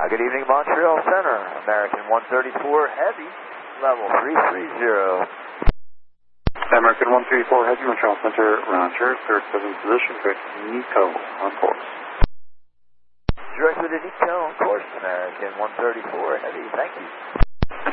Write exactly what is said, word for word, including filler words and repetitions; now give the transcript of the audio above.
Uh, good evening, Montreal Center. American one thirty-four Heavy, level three three zero. American one thirty-four Heavy, Montreal Center, Roger, third seven position, correct, Nico, on course. Directly to Nico, on course, American one thirty-four Heavy, thank you.